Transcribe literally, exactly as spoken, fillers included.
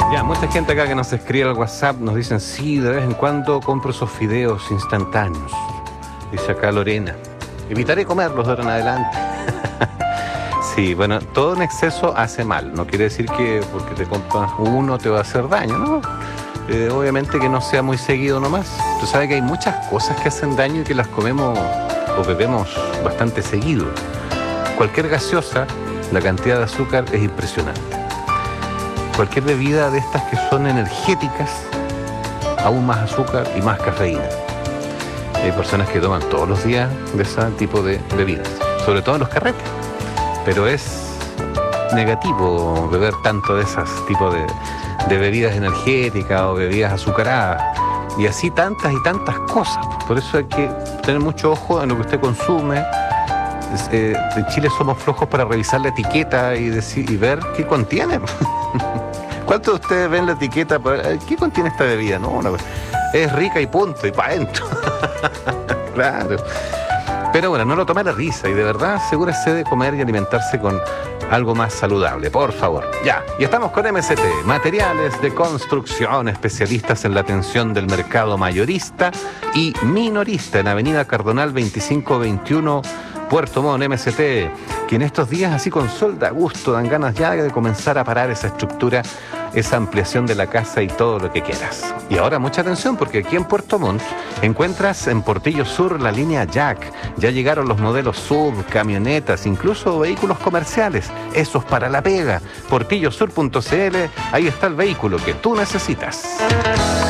Ya, mucha gente acá que nos escribe al WhatsApp nos dicen, sí, de vez en cuando compro esos fideos instantáneos. Dice acá Lorena. Evitaré comerlos de ahora en adelante. Sí, bueno, todo en exceso hace mal. No quiere decir que porque te compras uno te va a hacer daño, ¿no? Eh, obviamente que no sea muy seguido nomás. Tú sabes que hay muchas cosas que hacen daño y que las comemos o bebemos bastante seguido. Cualquier gaseosa, la cantidad de azúcar es impresionante. Cualquier bebida de estas que son energéticas, aún más azúcar y más cafeína. Hay personas que toman todos los días de ese tipo de bebidas, sobre todo en los carretes. Pero es negativo beber tanto de esos tipos de, de bebidas energéticas o bebidas azucaradas. Y así tantas y tantas cosas. Por eso hay que tener mucho ojo en lo que usted consume. Eh, en Chile somos flojos para revisar la etiqueta y, decir, y ver qué contiene. ¿Cuántos de ustedes ven la etiqueta? Para, ¿qué contiene esta bebida? No, no, es rica y punto, y para adentro. Claro. Pero bueno, no lo tome a la risa y de verdad asegúrese de comer y alimentarse con algo más saludable, por favor. Ya, y estamos con M C T, Materiales de Construcción, especialistas en la atención del mercado mayorista y minorista en Avenida Cardonal veinticinco veintiuno, Puerto Montt. M C T, que en estos días así con sol da gusto, dan ganas ya de comenzar a parar esa estructura, esa ampliación de la casa y todo lo que quieras. Y ahora mucha atención porque aquí en Puerto Montt encuentras en Portillo Sur la línea Jack. Ya llegaron los modelos sub, camionetas, incluso vehículos comerciales. Esos para la pega. portillo sur punto c l, ahí está el vehículo que tú necesitas.